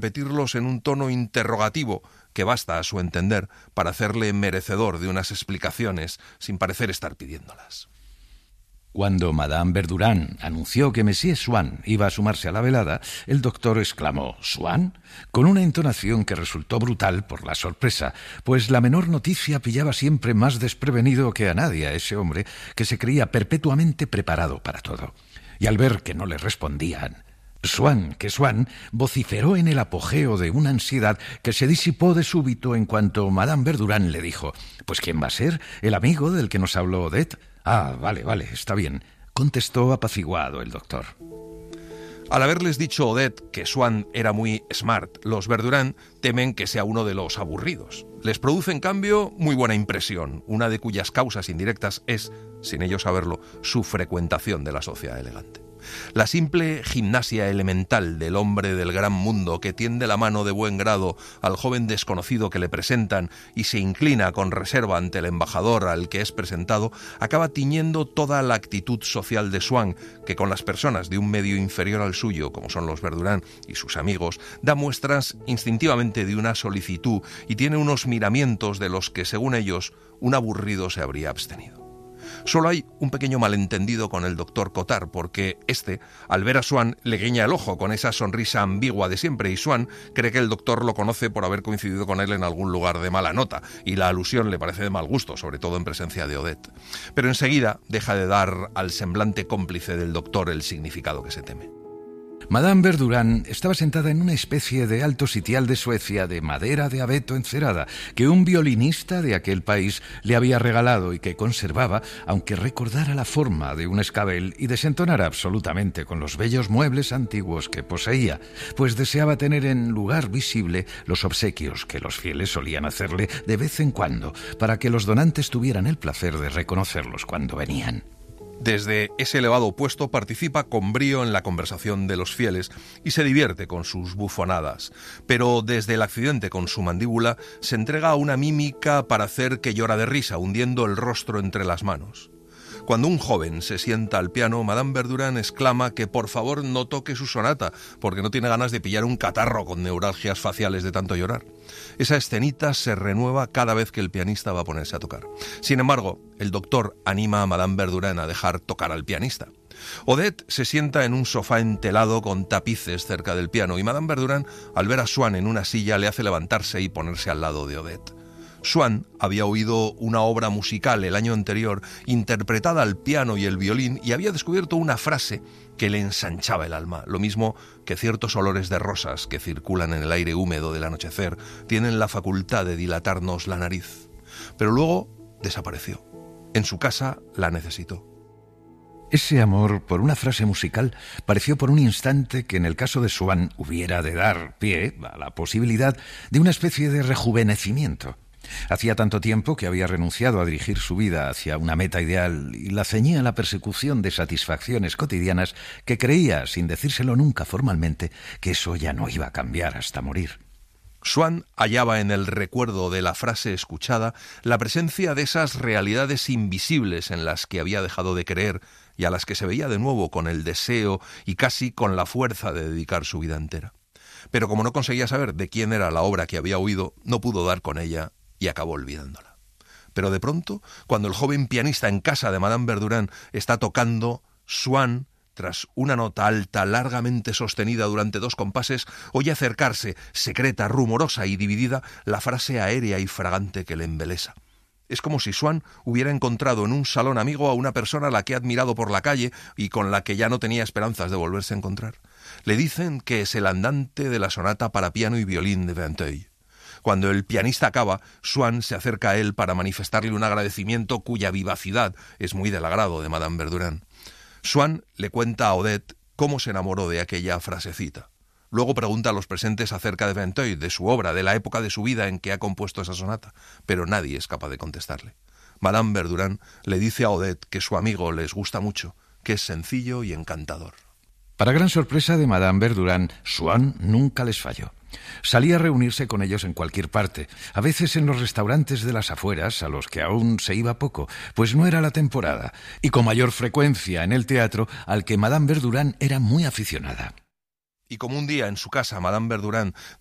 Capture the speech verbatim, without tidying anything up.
repetirlos en un tono interrogativo que basta, a su entender, para hacerle merecedor de unas explicaciones sin parecer estar pidiéndolas. Cuando Madame Verdurin anunció que Monsieur Swann iba a sumarse a la velada, el doctor exclamó «¿Swann?», con una entonación que resultó brutal por la sorpresa, pues la menor noticia pillaba siempre más desprevenido que a nadie a ese hombre que se creía perpetuamente preparado para todo. Y al ver que no le respondían, Swann, que Swann, vociferó en el apogeo de una ansiedad que se disipó de súbito en cuanto Madame Verdurin le dijo «¿Pues quién va a ser? ¿El amigo del que nos habló Odette?» «Ah, vale, vale, está bien», contestó apaciguado el doctor. Al haberles dicho Odette que Swann era muy smart, los Verdurin temen que sea uno de los aburridos. Les produce, en cambio, muy buena impresión, una de cuyas causas indirectas es, sin ellos saberlo, su frecuentación de la sociedad elegante. La simple gimnasia elemental del hombre del gran mundo que tiende la mano de buen grado al joven desconocido que le presentan y se inclina con reserva ante el embajador al que es presentado, acaba tiñendo toda la actitud social de Swann, que con las personas de un medio inferior al suyo, como son los Verdurin y sus amigos, da muestras instintivamente de una solicitud y tiene unos miramientos de los que, según ellos, un aburrido se habría abstenido. Solo hay un pequeño malentendido con el doctor Cottard, porque este, al ver a Swann, le guiña el ojo con esa sonrisa ambigua de siempre, y Swann cree que el doctor lo conoce por haber coincidido con él en algún lugar de mala nota, y la alusión le parece de mal gusto, sobre todo en presencia de Odette. Pero enseguida deja de dar al semblante cómplice del doctor el significado que se teme. Madame Verdurin estaba sentada en una especie de alto sitial de Suecia de madera de abeto encerada que un violinista de aquel país le había regalado y que conservaba, aunque recordara la forma de un escabel y desentonara absolutamente con los bellos muebles antiguos que poseía, pues deseaba tener en lugar visible los obsequios que los fieles solían hacerle de vez en cuando, para que los donantes tuvieran el placer de reconocerlos cuando venían. Desde ese elevado puesto participa con brío en la conversación de los fieles y se divierte con sus bufonadas, pero desde el accidente con su mandíbula se entrega a una mímica para hacer que llora de risa, hundiendo el rostro entre las manos. Cuando un joven se sienta al piano, Madame Verdurin exclama que por favor no toque su sonata, porque no tiene ganas de pillar un catarro con neuralgias faciales de tanto llorar. Esa escenita se renueva cada vez que el pianista va a ponerse a tocar. Sin embargo, el doctor anima a Madame Verdurin a dejar tocar al pianista. Odette se sienta en un sofá entelado con tapices cerca del piano y Madame Verdurin, al ver a Swann en una silla, le hace levantarse y ponerse al lado de Odette. Swann había oído una obra musical el año anterior interpretada al piano y el violín y había descubierto una frase que le ensanchaba el alma, lo mismo que ciertos olores de rosas que circulan en el aire húmedo del anochecer tienen la facultad de dilatarnos la nariz. Pero luego desapareció. En su casa la necesitó. Ese amor por una frase musical pareció por un instante que en el caso de Swann hubiera de dar pie a la posibilidad de una especie de rejuvenecimiento. Hacía tanto tiempo que había renunciado a dirigir su vida hacia una meta ideal y la ceñía a la persecución de satisfacciones cotidianas que creía, sin decírselo nunca formalmente, que eso ya no iba a cambiar hasta morir. Swann hallaba en el recuerdo de la frase escuchada la presencia de esas realidades invisibles en las que había dejado de creer y a las que se veía de nuevo con el deseo y casi con la fuerza de dedicar su vida entera. Pero como no conseguía saber de quién era la obra que había oído, no pudo dar con ella y acabó olvidándola. Pero de pronto, cuando el joven pianista en casa de Madame Verdurin está tocando, Swann, tras una nota alta largamente sostenida durante dos compases, oye acercarse, secreta, rumorosa y dividida, la frase aérea y fragante que le embelesa. Es como si Swann hubiera encontrado en un salón amigo a una persona a la que ha admirado por la calle y con la que ya no tenía esperanzas de volverse a encontrar. Le dicen que es el andante de la sonata para piano y violín de Vinteuil. Cuando el pianista acaba, Swann se acerca a él para manifestarle un agradecimiento cuya vivacidad es muy del agrado de Madame Verdurin. Swann le cuenta a Odette cómo se enamoró de aquella frasecita. Luego pregunta a los presentes acerca de Vinteuil, de su obra, de la época de su vida en que ha compuesto esa sonata, pero nadie es capaz de contestarle. Madame Verdurin le dice a Odette que su amigo les gusta mucho, que es sencillo y encantador. Para gran sorpresa de Madame Verdurin, Swann nunca les falló. Salía a reunirse con ellos en cualquier parte, a veces en los restaurantes de las afueras, a los que aún se iba poco, pues no era la temporada, y con mayor frecuencia en el teatro, al que Madame Verdurin era muy aficionada. Y como un día en su casa Madame Verdurin